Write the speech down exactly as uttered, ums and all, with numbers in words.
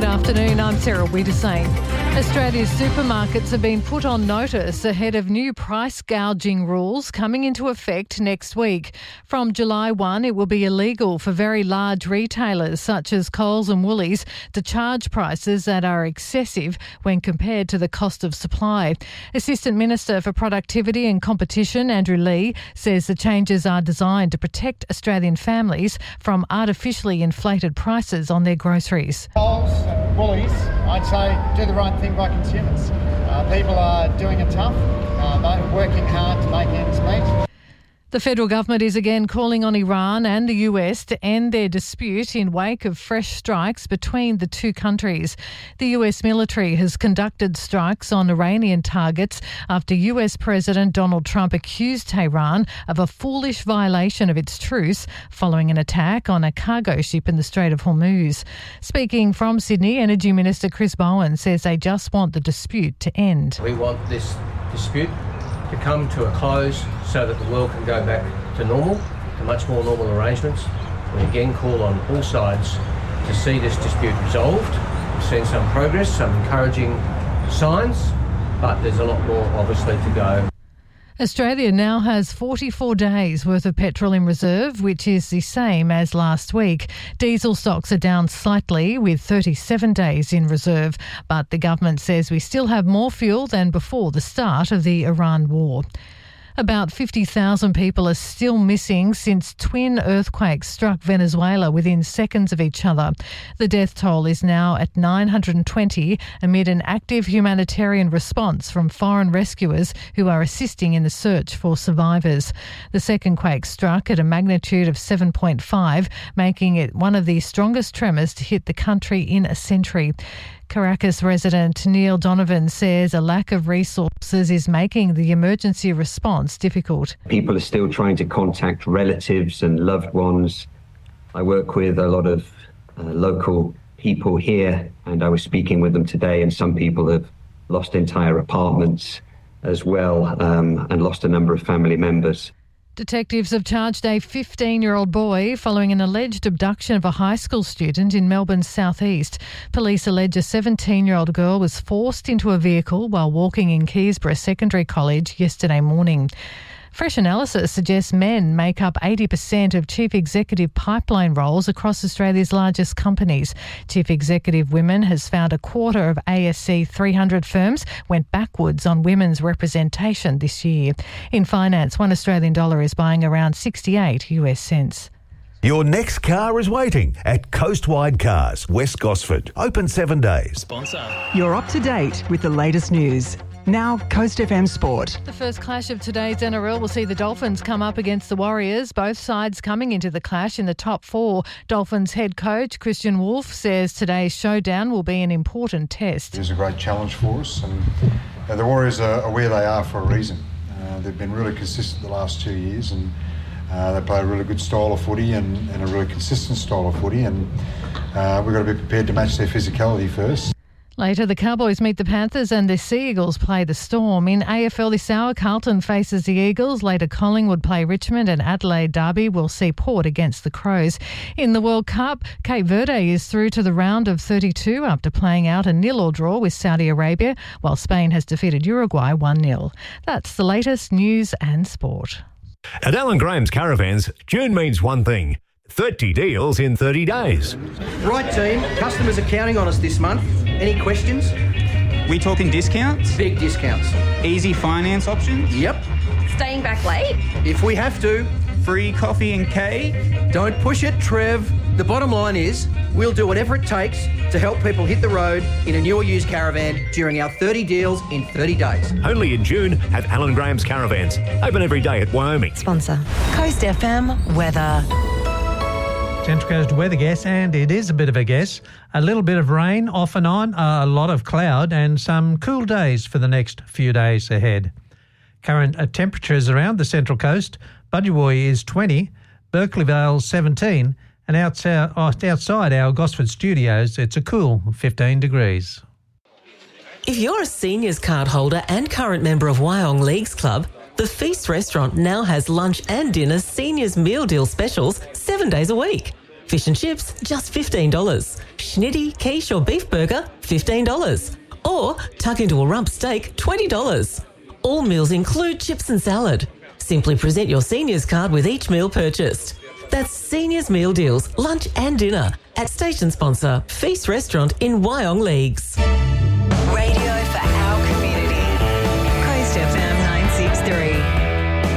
afternoon, I'm Sarah Wiedersane. Australia's supermarkets have been put on notice ahead of new price gouging rules coming into effect next week. From July first, it will be illegal for very large retailers such as Coles and Woolies to charge prices that are excessive when compared to the cost of supply. Assistant Minister for Productivity and Competition, Andrew Leigh, says the changes are designed to protect Australian families from artificially inflated prices on their groceries. Coles and Woolies, I'd say, do the right thing by consumers. Uh, people are doing it tough, uh, they're working hard to make ends meet. The federal government is again calling on Iran and the U S to end their dispute in wake of fresh strikes between the two countries. The U S military has conducted strikes on Iranian targets after U S President Donald Trump accused Tehran of a foolish violation of its truce following an attack on a cargo ship in the Strait of Hormuz. Speaking from Sydney, Energy Minister Chris Bowen says they just want the dispute to end. We want this dispute to come to a close so that the world can go back to normal, to much more normal arrangements. We again call on all sides to see this dispute resolved. We've seen some progress, some encouraging signs, but there's a lot more obviously to go. Australia now has forty-four days worth of petrol in reserve, which is the same as last week. Diesel stocks are down slightly with thirty-seven days in reserve, but the government says we still have more fuel than before the start of the Iran war. About fifty thousand people are still missing since twin earthquakes struck Venezuela within seconds of each other. The death toll is now at nine hundred twenty amid an active humanitarian response from foreign rescuers who are assisting in the search for survivors. The second quake struck at a magnitude of seven point five, making it one of the strongest tremors to hit the country in a century. Caracas resident Neil Donovan says a lack of resources is making the emergency response difficult. People are still trying to contact relatives and loved ones. I work with a lot of uh, local people here, and I was speaking with them today, and some people have lost entire apartments as well, um, and lost a number of family members. Detectives have charged a fifteen-year-old boy following an alleged abduction of a high school student in Melbourne's southeast. Police allege a seventeen-year-old girl was forced into a vehicle while walking in Keysborough Secondary College yesterday morning. Fresh analysis suggests men make up eighty percent of chief executive pipeline roles across Australia's largest companies. Chief executive women has found a quarter of A S C three hundred firms went backwards on women's representation this year. In finance, one Australian dollar is buying around sixty-eight U S cents. Your next car is waiting at Coastwide Cars, West Gosford. Open seven days. Sponsor. You're up to date with the latest news. Now, Coast F M Sport. The first clash of today's N R L will see the Dolphins come up against the Warriors, both sides coming into the clash in the top four. Dolphins head coach Christian Wolf says today's showdown will be an important test. It is a great challenge for us, and uh, the Warriors are, are where they are for a reason. Uh, they've been really consistent the last two years, and uh, they play a really good style of footy and, and a really consistent style of footy, and uh, we've got to be prepared to match their physicality first. Later, the Cowboys meet the Panthers and the Sea Eagles play the Storm. In A F L this hour, Carlton faces the Eagles. Later, Collingwood play Richmond and Adelaide Derby will see Port against the Crows. In the World Cup, Cape Verde is through to the round of thirty-two after playing out a nil-all draw with Saudi Arabia, while Spain has defeated Uruguay one nil. That's the latest news and sport. At Alan Graham's Caravans, June means one thing. thirty deals in thirty days. Right, team. Customers are counting on us this month. Any questions? We talking discounts? Big discounts. Easy finance options? Yep. Staying back late? If we have to. Free coffee and K? Don't push it, Trev. The bottom line is we'll do whatever it takes to help people hit the road in a new or used caravan during our thirty deals in thirty days. Only in June at Alan Graham's Caravans. Open every day at Wyoming. Sponsor. Coast F M Weather. Central Coast weather guess, and it is a bit of a guess. A little bit of rain off and on, a lot of cloud, and some cool days for the next few days ahead. Current uh, temperatures around the Central Coast: Budgewoi is twenty, Berkeley Vale seventeen, and outside, outside our Gosford studios, it's a cool fifteen degrees. If you're a seniors card holder and current member of Wyong Leagues Club, the Feast restaurant now has lunch and dinner seniors meal deal specials seven days a week. Fish and chips, just fifteen dollars. Schnitty, quiche or beef burger, fifteen dollars. Or tuck into a rump steak, twenty dollars. All meals include chips and salad. Simply present your seniors card with each meal purchased. That's Seniors Meal Deals, lunch and dinner at station sponsor Feast Restaurant in Wyong Leagues.